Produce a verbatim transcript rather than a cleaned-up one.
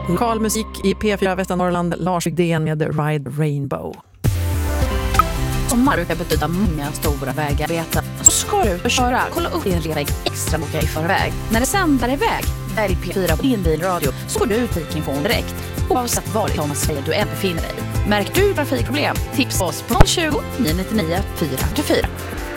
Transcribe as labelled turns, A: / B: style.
A: Lokal musik i P fyra Västernorrland, Lars Widén med Ride Rainbow.
B: Sommar brukar betyda många stora vägarbeten. Så ska du ut och köra, kolla upp din resväg extra boka i förväg. När det sen är iväg, välj P fyra på din bilradio så får du trafikinformation direkt. Oavsett var i Thomas du än befinner dig. Märker du trafikproblem? Tipsa oss på noll tjugo, nio nio nio, fyra fyra fyra.